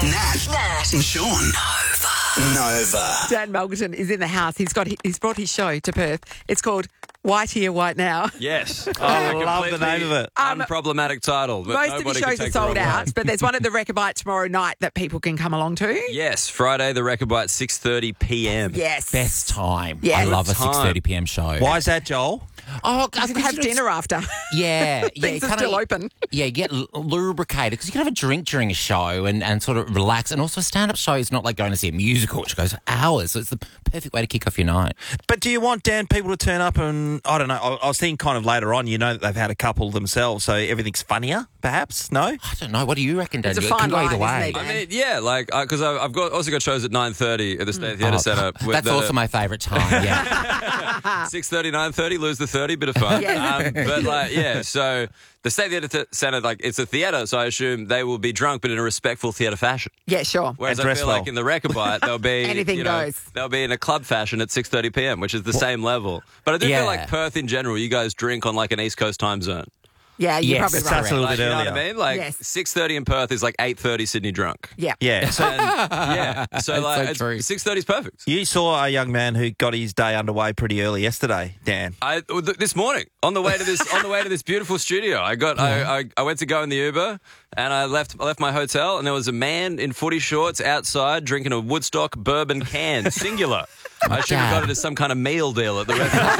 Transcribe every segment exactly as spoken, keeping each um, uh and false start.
Nat, Nat. and Sean. Nova. Nova. Dan Melgerton is in the house. He's got he's brought his show to Perth. It's called White Here, White Now. Yes. I love the name of it. Um, Unproblematic title. But Most of nobody the can shows are take the sold wrong out, way. but there's one at the Rechabite tomorrow night that people can come along to. Yes, Friday, the Rechabite, six thirty p m. Yes. Best time. Yeah. I love a Good time. six thirty p m show. Why is that, Joel? Oh, You can have dinner after. Yeah, yeah. Things you are kinda- still open. Yeah, you get l- lubricated because you can have a drink during a show and, and sort of relax. And also, a stand-up show is not like going to see a musical, which goes for hours. So it's the perfect way to kick off your night. But do you want, Dan, people to turn up and, I don't know, I, I was thinking kind of later on, you know that they've had a couple themselves, so everything's funnier, perhaps? No? I don't know. What do you reckon, Dan? It's a It fine can go either line, way. isn't it? I mean, yeah, like, because I've got also got shows at nine thirty at the State Theatre Oh, Centre. That's also my favourite time, yeah. six thirty, nine thirty, lose the thirty, bit of fun. Yeah. Um, but, like, yeah, so the State Theatre Centre, like, it's a theatre, so I assume they will be drunk, but in a respectful theatre fashion. Yeah, sure. Whereas And I dress feel well. like in the Rechabite, they'll be Anything you know, goes. They'll be in a club fashion at six thirty p m, which is the same level. But I do Yeah. feel like Perth in general, you guys drink on like an East Coast time zone. Yeah, you're Yes, probably It right. starts a little Like, bit you know earlier. what I mean? Like Yes. six thirty in Perth is like eight thirty Sydney drunk. Yeah. Yeah. So Yeah, so That's like so true. six thirty is perfect. you saw a young man who got his day underway pretty early yesterday, Dan. I th- this morning on the way to this on the way to this beautiful studio, I got I, I I went to go in the Uber and I left I left my hotel and there was a man in footy shorts outside drinking a Woodstock bourbon can, singular. I should have got it as some kind of meal deal at the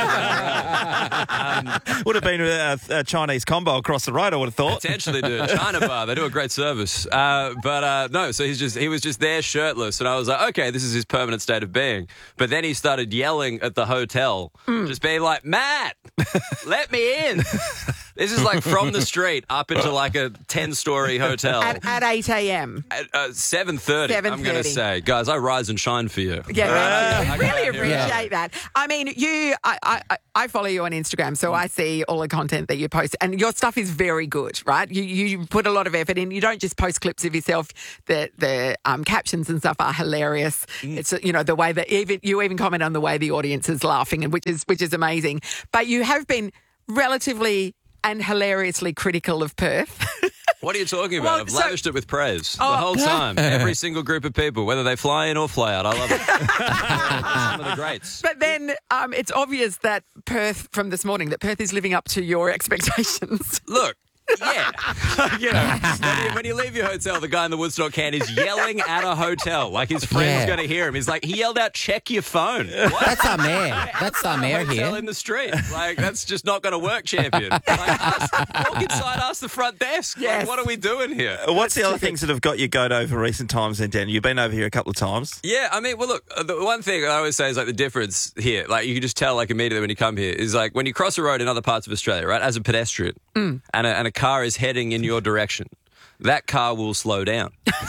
restaurant. um, Would have been a, a Chinese combo across the road, I would have thought. Potentially, dude. China bar. They do a great service. Uh, but uh, no, so he's just he was just there shirtless, and I was like, okay, this is his permanent state of being. But then he started yelling at the hotel, just being like, Matt, let me in. This is like from the street up into like a ten-story hotel. At, at eight a m. At uh, seven thirty, I'm going to seven thirty. say. Guys, I rise and shine for you. Yeah, thank you. I really can't hear it. appreciate that. I mean, you, I, I, I follow you on Instagram, so I see all the content that you post, and your stuff is very good, right? You, you put a lot of effort in. You don't just post clips of yourself. The the um, captions and stuff are hilarious. It's you know the way that even you even comment on the way the audience is laughing, and which is which is amazing. But you have been relatively and hilariously critical of Perth. What are you talking about? Well, I've so- lavished it with praise Oh. the whole time. Every single group of people, whether they fly in or fly out. I love it. Some of the greats. But then um, it's obvious that Perth, from this morning, that Perth is living up to your expectations. Look, yeah. you know, when you, when you leave your hotel, the guy in the Woodstock can is yelling at a hotel. Like his friend's Yeah. going to hear him. He's like, he yelled out, check your phone. What? That's our mayor. That's our mayor Hotel here. in the street. Like, that's just not going to work, champion. Like, us, walk inside, ask the front desk. Like, Yes. what are we doing here? What's the other things that have got you goat over recent times then, Dan? You've been over here a couple of times. Yeah, I mean, well, look, uh, the one thing I always say is like the difference here, like you can just tell like immediately when you come here is like when you cross a road in other parts of Australia, right, as a pedestrian and, a, and a car is heading in your direction, that car will slow down.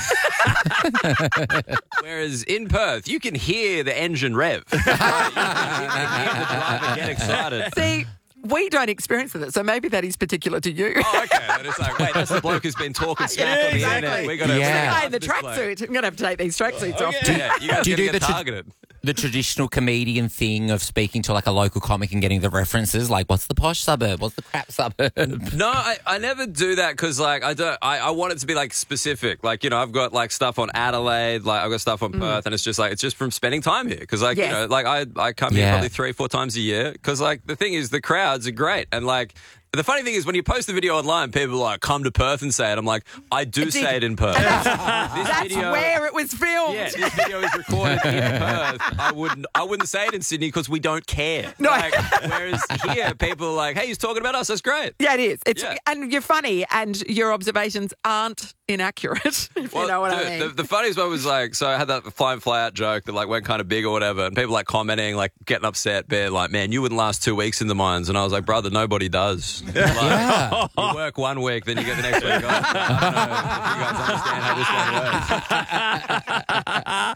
Whereas in Perth, you can hear the engine rev. Right? You can, you can hear the driver get excited. See, we don't experience that, so maybe that is particular to you. Oh, okay. And it's like, wait, that's the bloke who's been talking smack Yeah, on the exactly. internet. We got to Yeah. Guy in the tracksuit. I'm going to have to take these tracksuits off. Yeah, you guys Do you gotta do get the tra- targeted. The traditional comedian thing of speaking to like a local comic and getting the references, like what's the posh suburb, what's the crap suburb? No, I, I never do that because like I don't I, I want it to be like specific. Like, you know, I've got like stuff on Adelaide, like I've got stuff on Perth, and it's just like it's just from spending time here because like Yes. you know like I I come here Yeah. probably three four times a year because like the thing is the crowds are great and like. The funny thing is, when you post the video online, people are like, come to Perth and say it. I'm like, I do say it in Perth. this That's video, where it was filmed. yeah, this video is recorded in Perth. I wouldn't, I wouldn't say it in Sydney because we don't care. No. Like, whereas here, people are like, hey, he's talking about us. That's great. Yeah, it is. It's Yeah. and you're funny, and your observations aren't inaccurate. If you know what dude, I mean. The, the funniest one was like, so I had that fly and fly out joke that like went kind of big or whatever, and people like commenting, like getting upset, being like, man, you wouldn't last two weeks in the mines. And I was like, brother, nobody does. Like, Yeah. You work one week, then you get the next week off. I don't know if you guys understand how this one works.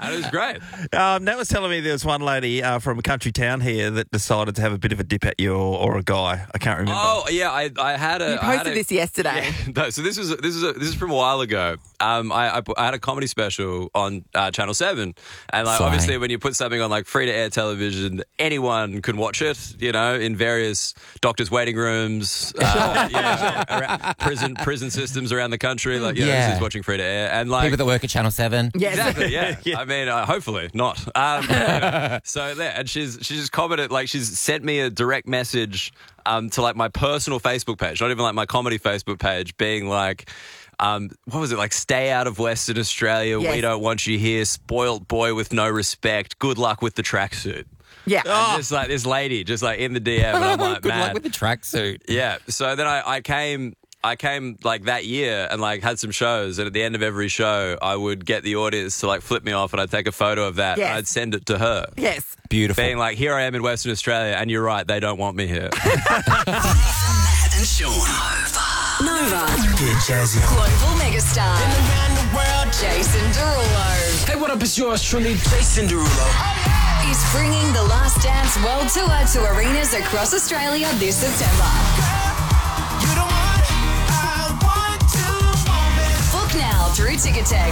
And it was great. Um, Nat was telling me there was one lady uh, from a country town here that decided to have a bit of a dip at you or, or a guy. I can't remember. Oh yeah, I I had a. You I had posted a- this yesterday. Yeah, no, so this was this is a, this is from a while ago. Um, I, I, I had a comedy special on uh, Channel Seven, and like Fine. obviously when you put something on like free to air television, anyone can watch it. You know, in various doctors' waiting rooms, uh, yeah, around prison prison systems around the country. Like, you know, Yeah. this is watching free to air, and like People that work at Channel seven. Yes. Exactly, yeah. I mean, uh, hopefully not. Um, so there, and she's she just commented, like, she's sent me a direct message um, to like my personal Facebook page, not even like my comedy Facebook page, being like, um, what was it, like, stay out of Western Australia. Yes. We don't want you here. Spoilt boy with no respect. Good luck with the tracksuit. Yeah. And just like this lady, just like in the D M, and I'm like, Good man. luck with the tracksuit. Yeah. So then I, I came. I came like that year and like had some shows, and at the end of every show, I would get the audience to like flip me off, and I'd take a photo of that Yes. and I'd send it to her, Yes. Beautiful. being like, "Here I am in Western Australia, and you're right, they don't want me here." Matt and Sean. Nova. Good Jazzy. Global megastar. Jason Derulo Hey, what up? It's yours truly, Jason Derulo. is bringing the Last Dance World Tour to arenas across Australia this September. Book now through Ticketek.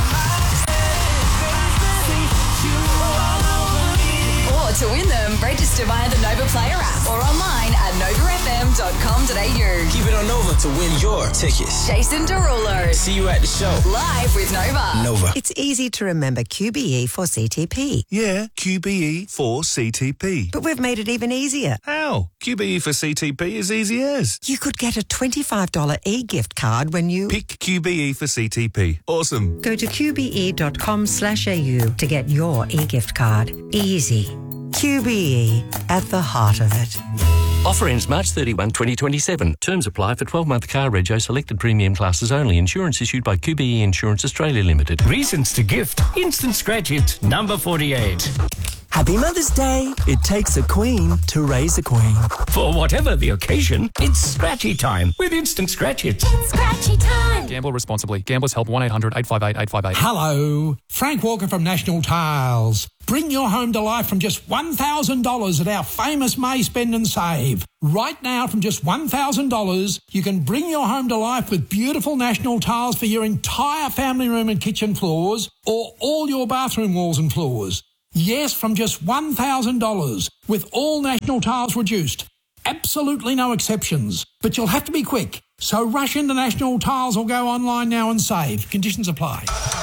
Or to win them, register via the Nova Player app or online at nova f m dot com dot a u. Keep it on Nova to win your tickets. Jason Derulo, See you at the show. live with Nova. Nova. It's easy to remember Q B E for C T P, Yeah, Q B E for C T P. but we've made it even easier. How? Q B E for C T P is easy as. You could get a twenty-five dollars e-gift card when you Pick Q B E for C T P. Awesome. go to q b e dot com slash a u to get your e-gift card. Easy. Q B E, at the heart of it. Offer ends March thirty-first, twenty twenty-seven. Terms apply for twelve-month car rego selected premium classes only. Insurance issued by Q B E Insurance Australia Limited. Reasons to gift. Instant Scratch It, number forty-eight. Happy Mother's Day. It takes a queen to raise a queen. For whatever the occasion, it's scratchy time with Instant Scratch It. Scratchy time. Gamble responsibly. Gamblers help one eight hundred eight five eight eight five eight. Hello, Frank Walker from National Tiles. Bring your home to life from just one thousand dollars at our famous May Spend and Save. Right now, from just one thousand dollars, you can bring your home to life with beautiful National Tiles for your entire family room and kitchen floors, or all your bathroom walls and floors. Yes, from just one thousand dollars, with all National Tiles reduced. Absolutely no exceptions. But you'll have to be quick. So rush into National Tiles or go online now and save. Conditions apply.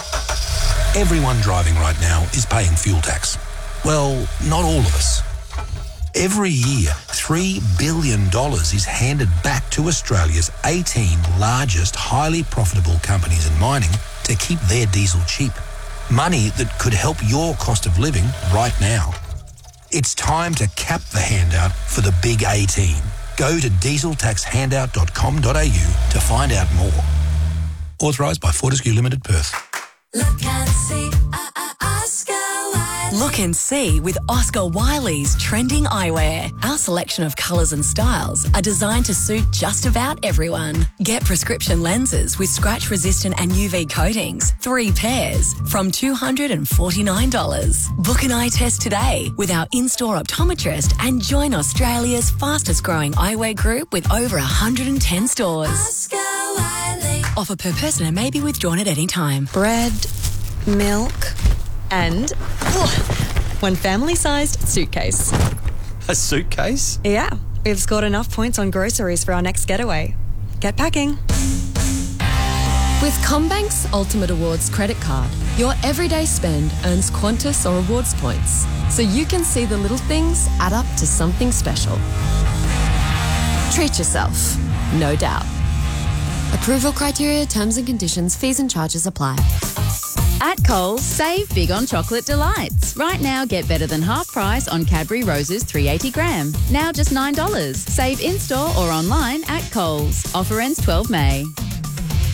Everyone driving right now is paying fuel tax. Well, not all of us. Every year, three billion dollars is handed back to Australia's eighteen largest highly profitable companies in mining to keep their diesel cheap. Money that could help your cost of living right now. It's time to cap the handout for the big eighteen. Go to diesel tax handout dot com dot a u to find out more. Authorised by Fortescue Limited, Perth. Look and see, uh, uh, Oscar Wilde. Look and see with Oscar Wiley's trending eyewear. Our selection of colours and styles are designed to suit just about everyone. Get prescription lenses with scratch-resistant and U V coatings, three pairs, from two hundred forty-nine dollars. Book an eye test today with our in-store optometrist and join Australia's fastest-growing eyewear group with over one hundred ten stores. Oscar Wiley. Offer per person and may be withdrawn at any time. Bread, milk, and ugh, one family-sized suitcase. A suitcase? Yeah, we've scored enough points on groceries for our next getaway. Get packing. With CommBank's Ultimate Awards credit card, your everyday spend earns Qantas or rewards points, so you can see the little things add up to something special. Treat yourself, no doubt. Approval criteria, terms and conditions, fees and charges apply. At Coles, save big on chocolate delights. Right now, get better than half price on Cadbury Roses three hundred eighty gram. Now just nine dollars. Save in-store or online at Coles. Offer ends twelfth of May.